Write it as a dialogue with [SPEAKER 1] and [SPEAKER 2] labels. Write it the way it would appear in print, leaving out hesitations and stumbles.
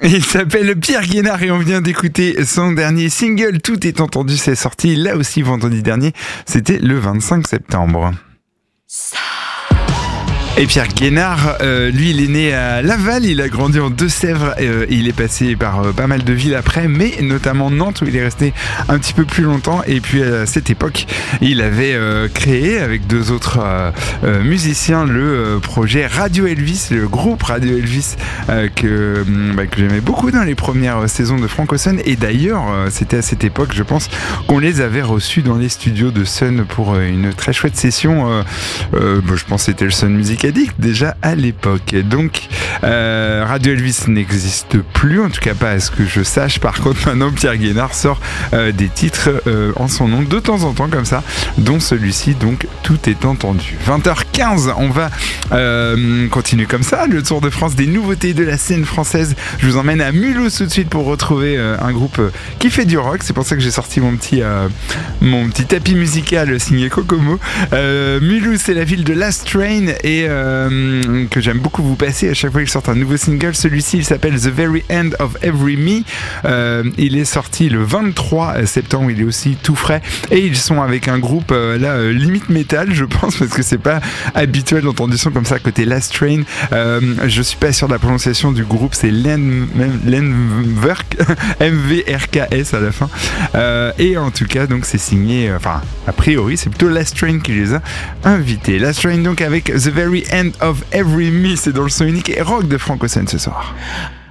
[SPEAKER 1] Il s'appelle Pierre Guénard et on vient d'écouter son dernier single. Tout est entendu, c'est sorti là aussi vendredi dernier. C'était le 25 septembre. Et Pierre Guénard, lui, il est né à Laval, il a grandi en Deux-Sèvres, il est passé par pas mal de villes après, mais notamment Nantes où il est resté un petit peu plus longtemps. Et puis à cette époque, il avait créé avec deux autres musiciens le projet Radio Elvis, le groupe Radio Elvis que j'aimais beaucoup dans les premières saisons de Franco Sun. Et d'ailleurs, c'était à cette époque, je pense, qu'on les avait reçus dans les studios de Sun pour une très chouette session. Je pense que c'était le Sun Music Addict déjà à l'époque. Donc Radio Elvis n'existe plus, en tout cas pas à ce que je sache. Par contre maintenant Pierre Guénard sort des titres en son nom de temps en temps comme ça, dont celui-ci, donc Tout est entendu. 20h15, on va continuer comme ça le tour de France des nouveautés de la scène française. Je vous emmène à Mulhouse tout de suite pour retrouver un groupe qui fait du rock. C'est pour ça que j'ai sorti mon petit tapis musical signé Kokomo. Mulhouse, c'est la ville de Last Train et que j'aime beaucoup vous passer à chaque fois qu'il sort un nouveau single. Celui-ci, il s'appelle The Very End of Every Me. Il est sorti le 23 septembre, il est aussi tout frais. Et ils sont avec un groupe limite métal, je pense, parce que c'est pas habituel d'entendre du son comme ça côté Last Train. Je suis pas sûr de la prononciation du groupe, c'est Lenverk, MVRKS à la fin. Et en tout cas, donc c'est signé, a priori, c'est plutôt Last Train qui les a invités. Last Train donc avec The Very End of Every Me, c'est dans le son unique et rock de Franco Sun ce soir.